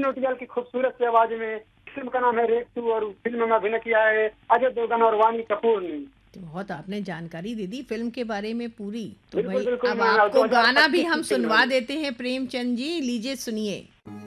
नौटियाल की खूबसूरत सी आवाज में। फिल्म का नाम है रेड 2 और फिल्म में अभिनय किया है अजय देवगन और वानी कपूर ने। तो बहुत आपने जानकारी दे दी फिल्म के बारे में पूरी। तो बिल्कुल भाई बिल्कुल, अब मैं आपको गाना भी 2025 की हम फिल्म है सुनवा ये। देते हैं प्रेमचंद जी, लीजिए सुनिए।